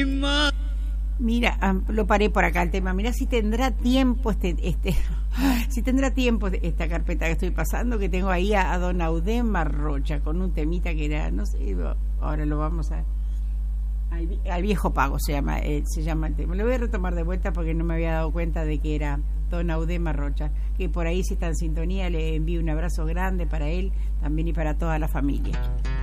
Mira, lo paré por acá el tema. Mira si tendrá tiempo si tendrá tiempo esta carpeta que estoy pasando, que tengo ahí a don Audemars Rocha con un temita que era, no sé, ahora lo vamos al viejo pago se llama el tema. Lo voy a retomar de vuelta porque no me había dado cuenta de que era don Audemars Rocha, que por ahí si está en sintonía le envío un abrazo grande para él también y para toda la familia.